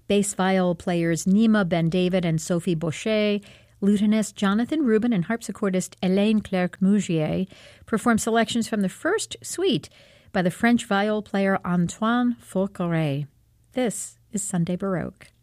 bass viol players Nima Ben-David and Sophie Baucher, lutenist Jonathan Rubin and harpsichordist Hélène Clerc-Mougier perform selections from the first suite by the French viol player Antoine Forqueray. This is Sunday Baroque.